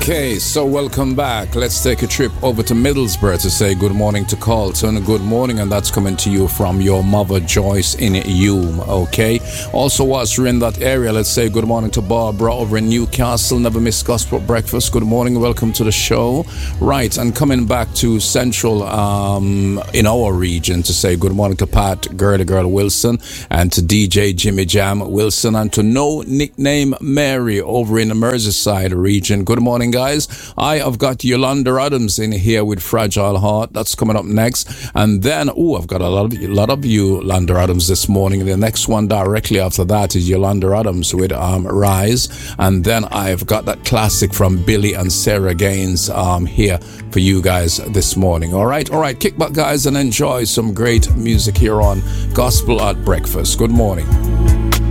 Okay, so welcome back. Let's take a trip over to Middlesbrough to say good morning to Carlton. Good morning, and that's coming to you from your mother Joyce in Hume. Okay. Also, whilst you're in that area, let's say good morning to Barbara over in Newcastle. Never miss gospel breakfast. Good morning, welcome to the show. Right, and coming back to Central in our region to say good morning to Pat Girl Wilson and to DJ Jimmy Jam Wilson and to No Nickname Mary over in the Merseyside region. Good morning, guys. I have got Yolanda Adams in here with Fragile Heart. That's coming up next. And then, I've got a lot of Yolanda Adams this morning. The next one directly after that is Yolanda Adams with Rise. And then I've got that classic from Billy and Sarah Gaines here for you guys this morning. All right. Kick back, guys, and enjoy some great music here on Gospel at Breakfast. Good morning.